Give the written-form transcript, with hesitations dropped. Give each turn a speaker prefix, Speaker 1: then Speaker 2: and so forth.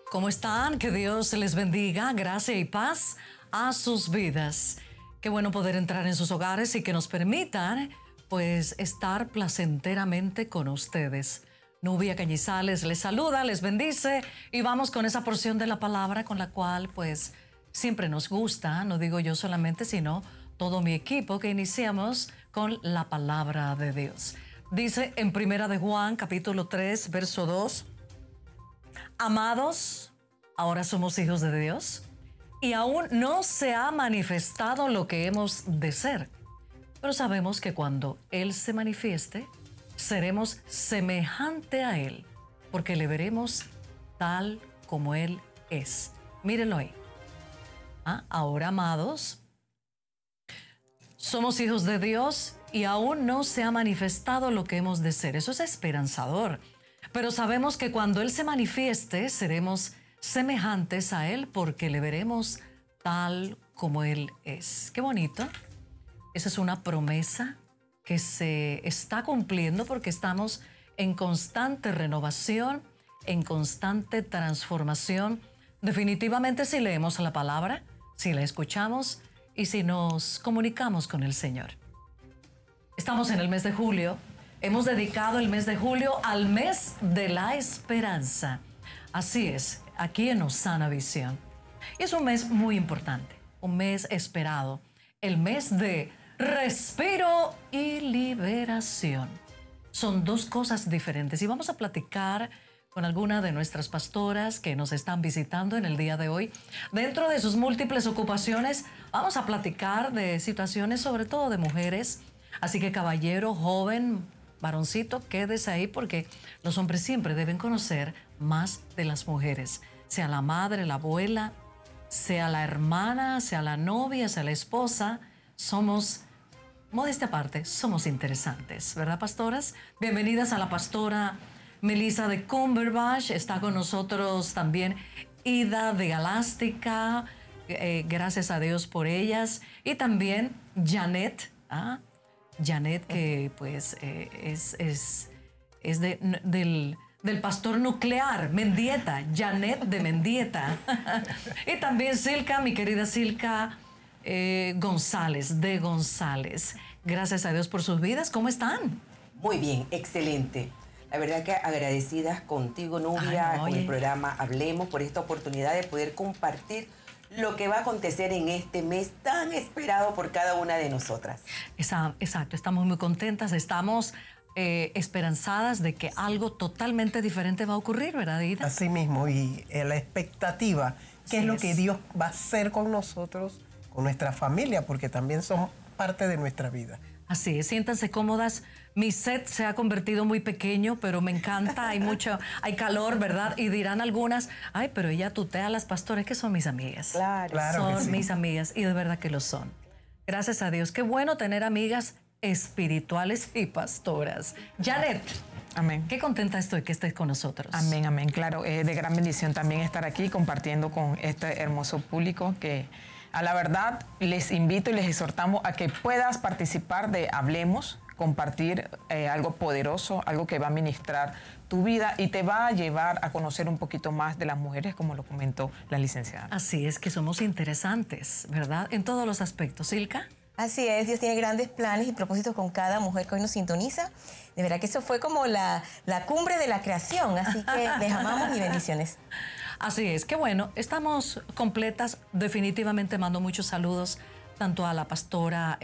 Speaker 1: ¿Cómo están? Que Dios les bendiga, gracia y paz a sus vidas. Qué bueno poder entrar en sus hogares y que nos permitan, pues, estar placenteramente con ustedes. Nubia Cañizales les saluda, les bendice y vamos con esa porción de la palabra con la cual, pues, siempre nos gusta, no digo yo solamente, sino todo mi equipo, que iniciamos con la palabra de Dios. Dice en Primera de Juan, capítulo 3, verso 2, amados, ahora somos hijos de Dios y aún no se ha manifestado lo que hemos de ser, pero sabemos que cuando Él se manifieste, seremos semejante a Él, porque le veremos tal como Él es. Mírenlo ahí. Ahora, amados, somos hijos de Dios y aún no se ha manifestado lo que hemos de ser. Eso es esperanzador. Pero sabemos que cuando Él se manifieste, seremos semejantes a Él porque le veremos tal como Él es. Qué bonito. Esa es una promesa que se está cumpliendo porque estamos en constante renovación, en constante transformación. Definitivamente, si leemos la palabra, si la escuchamos y si nos comunicamos con el Señor. Estamos en el mes de julio. Hemos dedicado el mes de julio al mes de la esperanza. Así es, aquí en Osana Visión. Y es un mes muy importante, un mes esperado, el mes de respiro y liberación. Son dos cosas diferentes y vamos a platicar con alguna de nuestras pastoras que nos están visitando en el día de hoy. Dentro de sus múltiples ocupaciones, vamos a platicar de situaciones, sobre todo de mujeres. Así que, caballero, joven, varoncito, quédese ahí porque los hombres siempre deben conocer más de las mujeres. Sea la madre, la abuela, sea la hermana, sea la novia, sea la esposa. Somos, modestia aparte, somos interesantes, ¿verdad, pastoras? Bienvenidas a la pastora Melissa de Cumberbatch. Está con nosotros también Ida de Galástica. Gracias a Dios por ellas. Y también Janet. Janet, que pues es del pastor nuclear, Mendieta. Janet de Mendieta. Y también Silka, mi querida Silka González, de González. Gracias a Dios por sus vidas. ¿Cómo están?
Speaker 2: Muy bien, excelente. La verdad que agradecidas contigo, Nubia, con el programa Hablemos, por esta oportunidad de poder compartir lo que va a acontecer en este mes tan esperado por cada una de nosotras.
Speaker 1: Exacto, estamos muy contentas, estamos esperanzadas de que algo totalmente diferente va a ocurrir, ¿verdad, Ida?
Speaker 3: Así mismo, y la expectativa, qué es lo que Dios va a hacer con nosotros, con nuestra familia, porque también son parte de nuestra vida.
Speaker 1: Así es, siéntanse cómodas. Mi set se ha convertido muy pequeño, pero me encanta, hay calor, ¿verdad? Y dirán algunas, ay, pero ella tutea a las pastoras, que son mis amigas.
Speaker 3: Claro
Speaker 1: son mis amigas, y de verdad que lo son. Gracias a Dios. Qué bueno tener amigas espirituales y pastoras. Janet.
Speaker 4: Amén.
Speaker 1: Qué contenta estoy que estés con nosotros.
Speaker 4: Amén, amén. Claro, de gran bendición también estar aquí compartiendo con este hermoso público que, a la verdad, les invito y les exhortamos a que puedas participar de Hablemos, compartir algo poderoso, algo que va a ministrar tu vida y te va a llevar a conocer un poquito más de las mujeres, como lo comentó la licenciada.
Speaker 1: Así es, que somos interesantes, ¿verdad? En todos los aspectos. ¿Silka?
Speaker 5: Así es, Dios tiene grandes planes y propósitos con cada mujer que hoy nos sintoniza. De verdad que eso fue como la cumbre de la creación, así que les amamos y bendiciones.
Speaker 1: Así es, que bueno, estamos completas. Definitivamente mando muchos saludos tanto a la pastora